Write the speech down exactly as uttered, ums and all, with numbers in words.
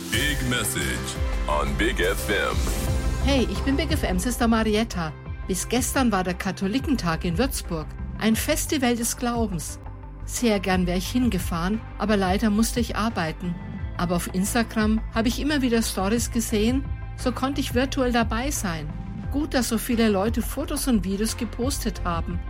Big Message on Big F M. Hey, ich bin Big F M Sister Marietta. Bis gestern war der Katholikentag in Würzburg, ein Festival des Glaubens. Sehr gern wäre ich hingefahren, aber leider musste ich arbeiten. Aber auf Instagram habe ich immer wieder Stories gesehen, so konnte ich virtuell dabei sein. Gut, dass so viele Leute Fotos und Videos gepostet haben.